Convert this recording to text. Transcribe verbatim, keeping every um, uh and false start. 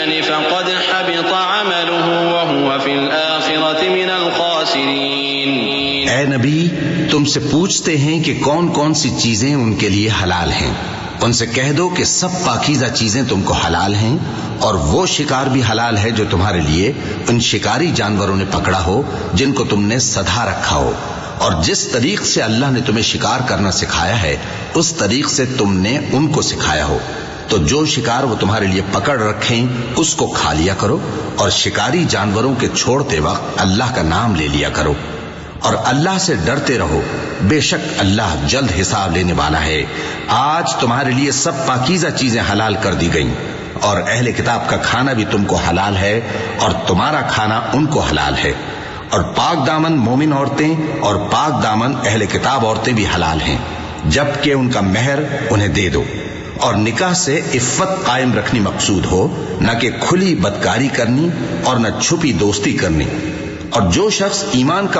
فقد حبط عمله وهو في الآخرة من الخاسرين. اے نبی، تم سے پوچھتے ہیں کہ کون کون سی چیزیں ان کے لیے حلال ہیں. ان سے کہہ دو کہ سب پاکیزہ چیزیں تم کو حلال ہیں، اور وہ شکار بھی حلال ہے جو تمہارے لیے ان شکاری جانوروں نے پکڑا ہو جن کو تم نے سدھا رکھا ہو، اور جس طریق سے اللہ نے تمہیں شکار کرنا سکھایا ہے اس طریق سے تم نے ان کو سکھایا ہو. تو جو شکار وہ تمہارے لیے پکڑ رکھیں اس کو کھا لیا کرو، اور شکاری جانوروں کے چھوڑتے وقت اللہ کا نام لے لیا کرو، اور اللہ سے ڈرتے رہو، بے شک اللہ جلد حساب لینے والا ہے. آج تمہارے لیے سب پاکیزہ چیزیں حلال کر دی گئیں، اور اہل کتاب کا کھانا بھی تم کو حلال ہے اور تمہارا کھانا ان کو حلال ہے. اور پاک دامن مومن عورتیں اور پاک دامن اہل کتاب عورتیں بھی حلال ہیں، جبکہ ان کا مہر انہیں دے دو. اور نکاح سے عفت قائم رکھنی مقصود ہو، نہ کہ کھلی بدکاری کرنی اور نہ چھپی دوستی کرنی. اور جو شخص ایمان کا